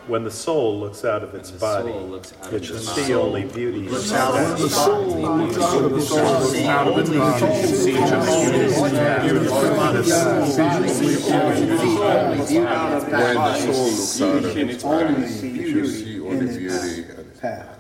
When the soul looks out of its body, it shall see only beauty. When the soul looks out of its body, it shall see only beauty in its path.